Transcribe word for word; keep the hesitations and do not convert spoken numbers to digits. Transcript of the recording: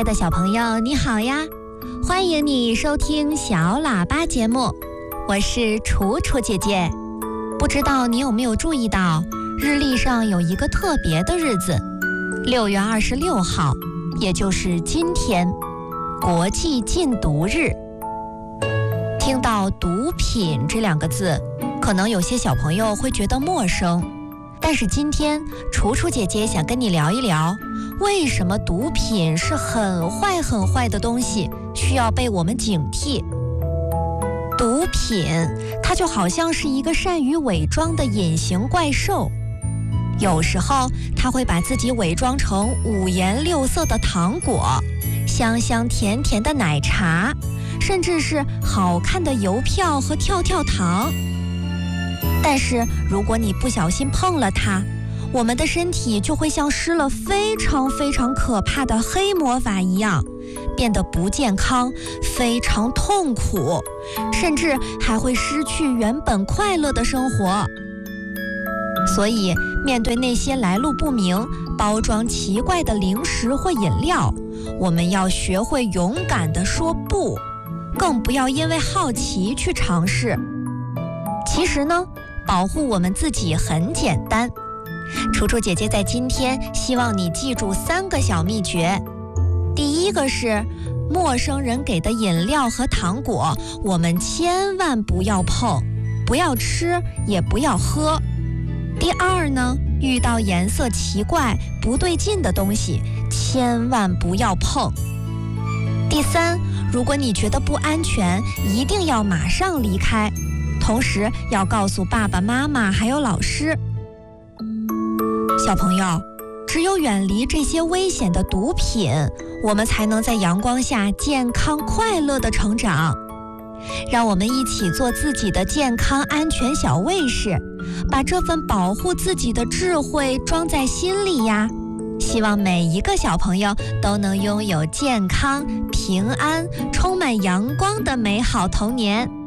爱的小朋友，你好呀！欢迎你收听小喇叭节目，我是楚楚姐姐。不知道你有没有注意到，日历上有一个特别的日子，六月二十六号，也就是今天，国际禁毒日。听到毒品这两个字，可能有些小朋友会觉得陌生，但是今天楚楚姐姐想跟你聊一聊，为什么毒品是很坏很坏的东西，需要被我们警惕。毒品它就好像是一个善于伪装的隐形怪兽，有时候它会把自己伪装成五颜六色的糖果，香香甜甜的奶茶，甚至是好看的邮票和跳跳糖。但是如果你不小心碰了它，我们的身体就会像施了非常非常可怕的黑魔法一样，变得不健康，非常痛苦，甚至还会失去原本快乐的生活。所以面对那些来路不明、包装奇怪的零食或饮料，我们要学会勇敢地说不，更不要因为好奇去尝试。其实呢，保护我们自己很简单。楚楚姐姐在今天希望你记住三个小秘诀。第一个是，陌生人给的饮料和糖果，我们千万不要碰，不要吃，也不要喝。第二呢，遇到颜色奇怪、不对劲的东西，千万不要碰。第三，如果你觉得不安全，一定要马上离开，同时要告诉爸爸妈妈还有老师。小朋友，只有远离这些危险的毒品，我们才能在阳光下健康快乐地成长。让我们一起做自己的健康安全小卫士，把这份保护自己的智慧装在心里呀。希望每一个小朋友都能拥有健康、平安、充满阳光的美好童年。